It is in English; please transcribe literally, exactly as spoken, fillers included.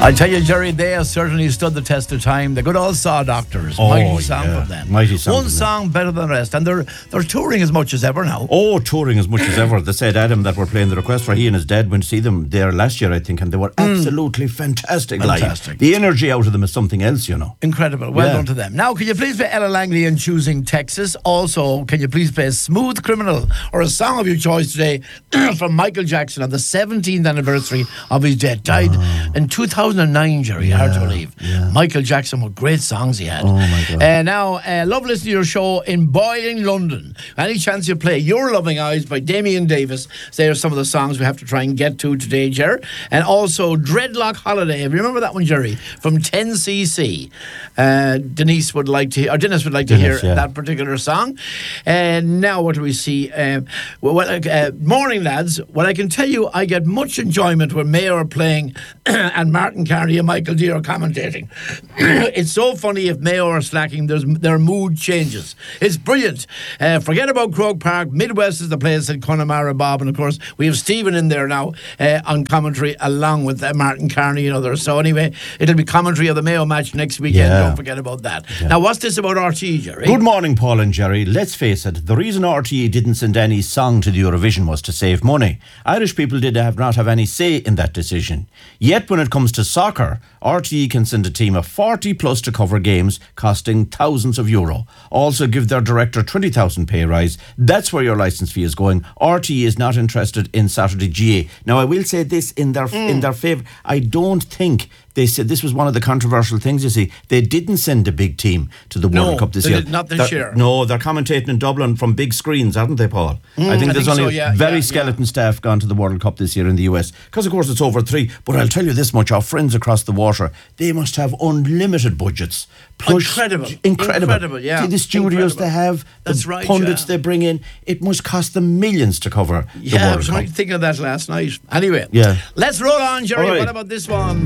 I tell you, Jerry, they have certainly stood the test of time. The good old Saw Doctors. Oh, Mighty song yeah. from them. Mighty song One from them. song better than the rest. And they're they're touring as much as ever now. Oh, touring as much as ever. They said, Adam, that we're playing the request for he and his dad went to see them there last year, I think, and they were absolutely fantastic. Fantastic. Like, the energy out of them is something else, you know. Incredible. Well Yeah. done to them. Now, can you please play Ella Langley in Choosing Texas? Also, can you please play Smooth Criminal or a song of your choice today from Michael Jackson on the seventeenth anniversary of his death. Died Oh. in two thousand nine, Jerry. Hard to believe. yeah. Michael Jackson, what great songs he had. Oh, my God. Uh, now, uh, love listening to your show in Boiling, London. Any chance you play Your Loving Eyes by Damien Davis? They are some of the songs we have to try and get to today, Jerry. And also Dreadlock Holiday. Remember that one, Jerry? From ten C C. Uh, Denise would like to, or Dennis would like to Dennis, hear yeah. that particular song. And now, what do we see? Um, well, well, uh, morning, lads. Well, I can tell you, I get much enjoyment when Mayo are playing and Martin Carney and Michael D are commentating. It's so funny if Mayo are slacking, there's, their mood changes. It's brilliant. Uh, forget about Croke Park. Midwest is the place, said Connemara Bob. And of course, we have Stephen in there now uh, on commentary along with uh, Martin Carney and others. So anyway, it'll be commentary of the Mayo match next weekend. Yeah. Don't forget about that. Now, what's this about R T E, Jerry? Good morning, Paul and Jerry. Let's face it, the reason R T E didn't send any song to the Eurovision was to save money. Irish people did have not have any say in that decision. Yet when it comes to soccer, R T E can send a team of forty plus to cover games costing thousands of euro. Also give their director twenty thousand pay rise. That's where your licence fee is going. R T E is not interested in Saturday G A. Now I will say this in their mm. in their favour. I don't think they said this was one of the controversial things, you see. They didn't send a big team to the World No, Cup this they year. did not this They're- year. No, they're commentating in Dublin from big screens, haven't they, Paul? Mm, I think I there's think only so, yeah, very yeah, skeleton yeah. staff gone to the World Cup this year in the U S. Because, of course, it's over three. But I'll tell you this much, our friends across the water, they must have unlimited budgets. Plus, Incredible. Incredible. Incredible, yeah. See the studios Incredible. they have, That's the right, pundits yeah. they bring in, it must cost them millions to cover the Yeah, I World was Cup. thinking of that last night. Anyway, Yeah. let's roll on, Jerry. All right. What about this one?